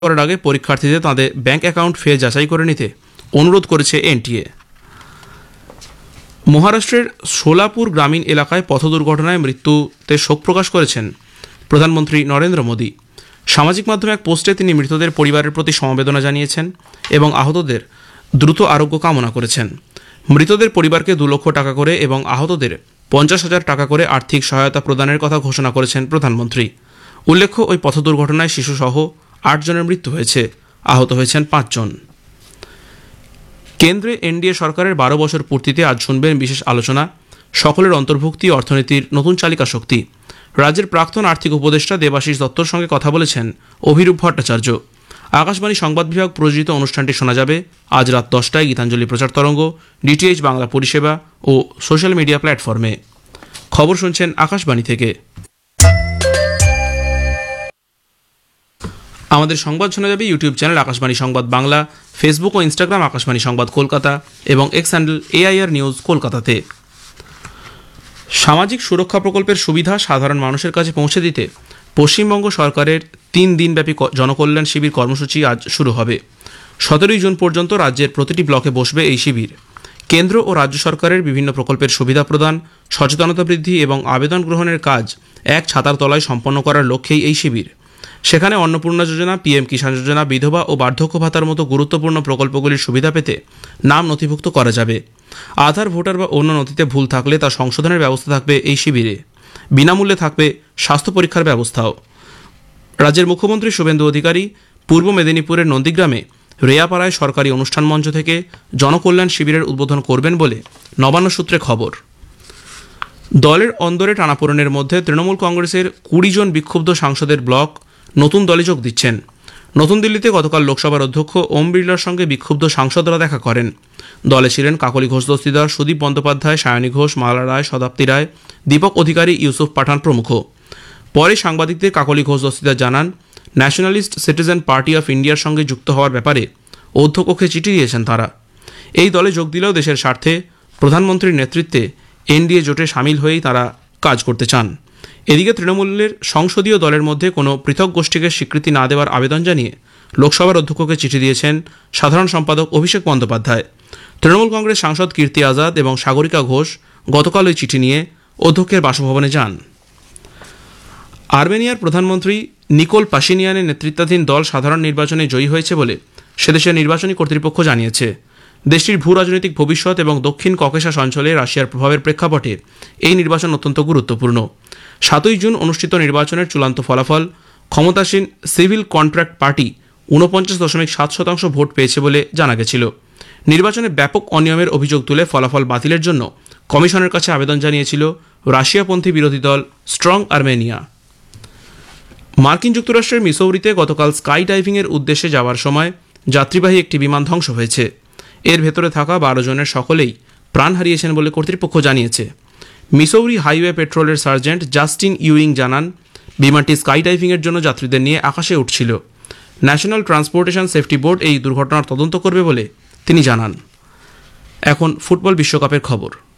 করার আগে পরীক্ষার্থীদের তাদের ব্যাংক অ্যাকাউন্ট ফের যাচাই করে নিতে অনুরোধ করেছে এনটিএ। মহারাষ্ট্রের সোলাপুর গ্রামীণ এলাকায় পথ দুর্ঘটনায় মৃত্যুতে শোক প্রকাশ করেছেন প্রধানমন্ত্রী নরেন্দ্র মোদী। সামাজিক মাধ্যমে এক পোস্টে তিনি মৃতদের পরিবারের প্রতি সমবেদনা জানিয়েছেন এবং আহতদের দ্রুত আরোগ্য কামনা করেছেন। মৃতদের পরিবারকে 2 লক্ষ টাকা করে এবং আহতদের 50,000 টাকা করে আর্থিক সহায়তা প্রদানের কথা ঘোষণা করেছেন প্রধানমন্ত্রী। উল্লেখ্য, ওই পথ দুর্ঘটনায় শিশুসহ 8 জনের মৃত্যু হয়েছে, আহত হয়েছেন 5 জন। কেন্দ্রে এনডিএ সরকারের 12 বছর পূর্তিতে আজ শুনবেন বিশেষ আলোচনা, সকলের অন্তর্ভুক্তি, অর্থনীতির নতুন চালিকা শক্তি। রাজ্যের প্রাক্তন আর্থিক উপদেষ্টা দেবাশিস দত্তর সঙ্গে কথা বলেছেন অভিরূপ ভট্টাচার্য। আকাশবাণী সংবাদ বিভাগ প্রযোজিত অনুষ্ঠানটি শোনা যাবে আজ রাত 10টায় গীতাঞ্জলি প্রচার তরঙ্গ, ডিটিএইচ বাংলা পরিষেবা ও সোশ্যাল মিডিয়া প্ল্যাটফর্মে। খবর শুনছেন আকাশবাণী থেকে। আমাদের সংবাদ শোনা যাবে ইউটিউব চ্যানেল আকাশবাণী সংবাদ বাংলা, ফেসবুক ও ইনস্টাগ্রাম আকাশবাণী সংবাদ কলকাতা এবং এক্স হ্যান্ডেল AIR নিউজ কলকাতাতে। সামাজিক সুরক্ষা প্রকল্পের সুবিধা সাধারণ মানুষের কাছে পৌঁছে দিতে পশ্চিমবঙ্গ সরকারের 3 দিনব্যাপী জনকল্যাণ শিবির কর্মসূচি আজ শুরু হবে। 17 জুন পর্যন্ত রাজ্যের প্রতিটি ব্লকে বসবে এই শিবির। কেন্দ্র ও রাজ্য সরকারের বিভিন্ন প্রকল্পের সুবিধা প্রদান, সচেতনতা বৃদ্ধি এবং আবেদন গ্রহণের কাজ এক ছাতার তলায় সম্পন্ন করার লক্ষ্যেই এই শিবির। সেখানে অন্নপূর্ণা যোজনা, PM কিষাণ যোজনা, বিধবা ও বার্ধক্য ভাতার মতো গুরুত্বপূর্ণ প্রকল্পগুলির সুবিধা পেতে নাম নথিভুক্ত করা যাবে। আধার, ভোটার বা অন্য নথিতে ভুল থাকলে তা সংশোধনের ব্যবস্থা থাকবে এই শিবিরে। বিনামূল্যে থাকবে স্বাস্থ্য পরীক্ষার ব্যবস্থাও। রাজ্যের মুখ্যমন্ত্রী শুভেন্দু অধিকারী পূর্ব মেদিনীপুরের নন্দীগ্রামে রেয়াপাড়ায় সরকারি অনুষ্ঠান মঞ্চ থেকে জনকল্যাণ শিবিরের উদ্বোধন করবেন বলে নবান্ন সূত্রে খবর। দলের অন্দরে টানাপোড়েনের মধ্যে তৃণমূল কংগ্রেসের 20 জন বিক্ষুব্ধ সাংসদের ব্লক নতুন দলে যোগ দিচ্ছেন। নতুন দিল্লিতে গতকাল লোকসভার অধ্যক্ষ ওম বিড়লার সঙ্গে বিক্ষুব্ধ সাংসদরা দেখা করেন। দলে ছিলেন কাকলি ঘোষ দস্তিদার, সুদীপ বন্দ্যোপাধ্যায়, সায়নী ঘোষ, মালা রায়, শতাব্দী রায়, দীপক অধিকারী, ইউসুফ পাঠান প্রমুখ। পরে সাংবাদিকদের কাকলি ঘোষ দস্তিদার জানান, ন্যাশনালিস্ট সিটিজেন পার্টি অফ ইন্ডিয়ার সঙ্গে যুক্ত হওয়ার ব্যাপারে অধ্যক্ষকে চিঠি দিয়েছেন তারা। এই দলে যোগ দিলেও দেশের স্বার্থে প্রধানমন্ত্রীর নেতৃত্বে এনডিএ জোটে সামিল হয়েই তারা কাজ করতে চান। এদিকে তৃণমূলের সংসদীয় দলের মধ্যে কোনো পৃথক গোষ্ঠীকে স্বীকৃতি না দেওয়ার আবেদন জানিয়ে লোকসভার অধ্যক্ষকে চিঠি দিয়েছেন সাধারণ সম্পাদক অভিষেক বন্দ্যোপাধ্যায়। তৃণমূল কংগ্রেস সাংসদ কীর্তি আজাদ এবং সাগরিকা ঘোষ গতকাল ওই চিঠি নিয়ে অধ্যক্ষের বাসভবনে যান। আর্মেনিয়ার প্রধানমন্ত্রী নিকোল পাশিনিয়ানের নেতৃত্বাধীন দল সাধারণ নির্বাচনে জয়ী হয়েছে বলে সেদেশের নির্বাচনী কর্তৃপক্ষ জানিয়েছে। দেশটির ভূ রাজনৈতিক ভবিষ্যৎ এবং দক্ষিণ ককেশাস অঞ্চলে রাশিয়ার প্রভাবের প্রেক্ষাপটে এই নির্বাচন অত্যন্ত গুরুত্বপূর্ণ। 7 জুন অনুষ্ঠিত নির্বাচনের চূড়ান্ত ফলাফল, ক্ষমতাসীন সিভিল কন্ট্রাক্ট পার্টি 49.7% ভোট পেয়েছে বলে জানা গেছিল। নির্বাচনে ব্যাপক অনিয়মের অভিযোগ তুলে ফলাফল বাতিলের জন্য কমিশনের কাছে আবেদন জানিয়েছিল রাশিয়াপন্থী বিরোধী দল স্ট্রং আর্মেনিয়া। মার্কিন যুক্তরাষ্ট্রের মিসৌরিতে গতকাল স্কাই ডাইভিংয়ের উদ্দেশ্যে যাওয়ার সময় যাত্রীবাহী একটি বিমান ধ্বংস হয়েছে। এর ভেতরে থাকা 12 জনের সকলেই প্রাণ হারিয়েছেন বলে কর্তৃপক্ষ জানিয়েছে। মিসৌরি হাইওয়ে পেট্রোলের সার্জেন্ট জাস্টিন ইউইং জানান, বিমানটি স্কাই ডাইভিংয়ের জন্য যাত্রীদের নিয়ে আকাশে উঠছিল। ন্যাশনাল ট্রান্সপোর্টেশন সেফটি বোর্ড এই দুর্ঘটনার তদন্ত করবে বলে তিনি জানান। এখন ফুটবল বিশ্বকাপের খবর।